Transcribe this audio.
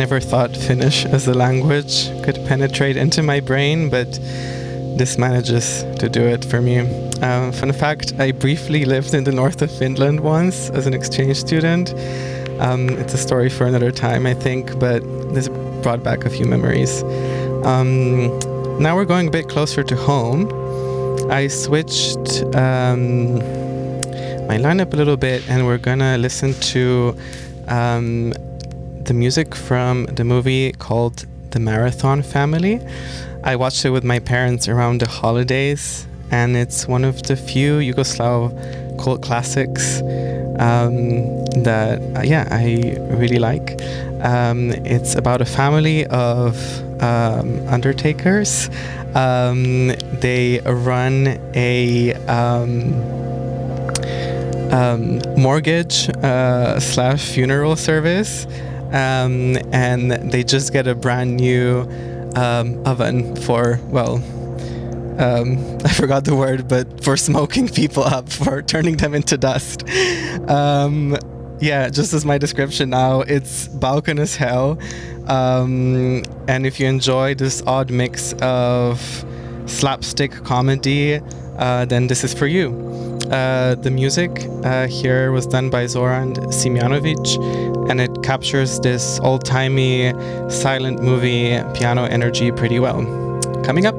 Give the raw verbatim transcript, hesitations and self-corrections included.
never thought Finnish as a language could penetrate into my brain, but this manages to do it for me. Um, fun fact, I briefly lived in the north of Finland once as an exchange student. Um, it's a story for another time, I think, but this brought back a few memories. Um, now we're going a bit closer to home. I switched um, my lineup a little bit, and we're gonna listen to um, the music from the movie called The Marathon Family. I watched it with my parents around the holidays, and it's one of the few Yugoslav cult classics um, that, uh, yeah, I really like. Um, it's about a family of um, undertakers. Um, they run a um, um, mortgage uh, slash funeral service, um, and they just get a brand new um, oven for, well, um, I forgot the word, but for smoking people up, for turning them into dust. Um, yeah, just as my description now, it's Balkan as hell. Um, and if you enjoy this odd mix of slapstick comedy, uh, then this is for you. Uh, the music uh, here was done by Zoran Simjanovic, and it captures this old-timey silent movie piano energy pretty well. Coming up.